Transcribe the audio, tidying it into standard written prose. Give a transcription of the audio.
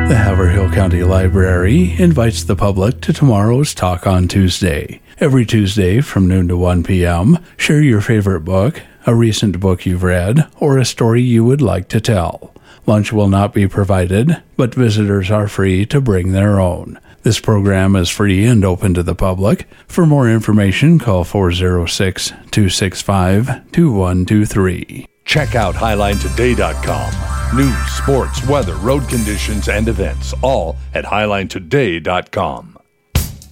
The Haverhill County Library invites the public to tomorrow's Talk on Tuesday. Every Tuesday from noon to 1 p.m., share your favorite book, a recent book you've read, or a story you would like to tell. Lunch will not be provided, but visitors are free to bring their own. This program is free and open to the public. For more information, call 406-265-2123. Check out HighlineToday.com. News, sports, weather, road conditions, and events, all at HighlineToday.com.